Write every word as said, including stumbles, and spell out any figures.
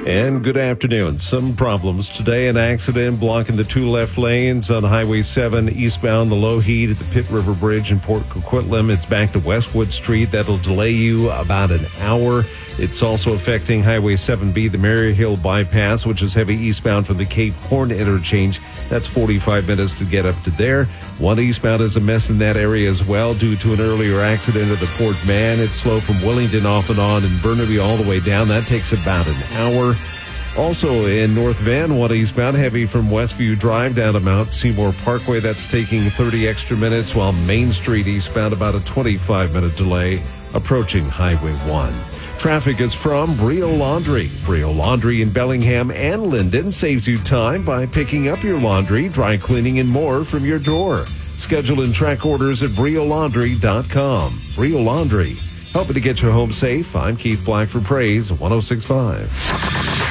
And good afternoon. Some problems today. An accident blocking the two left lanes on Highway seven eastbound the low heat at the Pitt River Bridge in Port Coquitlam. It's back to Westwood Street. That'll delay you about an hour. It's also affecting Highway seven B, the Maryhill bypass, which is heavy eastbound from the Cape Horn interchange. That's forty-five minutes to get up to there. One eastbound is a mess in that area as well due to an earlier accident at the Port Man. It's slow from Wellington off and on and Burnaby all the way down. That takes about an hour. Also in North Van, one eastbound heavy from Westview Drive down to Mount Seymour Parkway. That's taking thirty extra minutes, while Main Street eastbound about a twenty-five minute delay approaching Highway one. Traffic is from Brio Laundry. Brio Laundry in Bellingham and Linden saves you time by picking up your laundry, dry cleaning, and more from your door. Schedule and track orders at brio laundry dot com. Brio Laundry, helping to get you home safe. I'm Keith Black for Praise one oh six point five.